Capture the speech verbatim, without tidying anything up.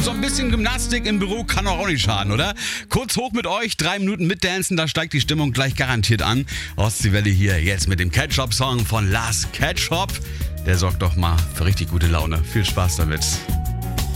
Und so ein bisschen Gymnastik im Büro kann auch nicht schaden, oder? Kurz hoch mit euch, drei Minuten mitdancen, da steigt die Stimmung gleich garantiert an. Ostseewelle hier, jetzt mit dem Ketchup-Song von Lars Ketchup. Der sorgt doch mal für richtig gute Laune. Viel Spaß damit.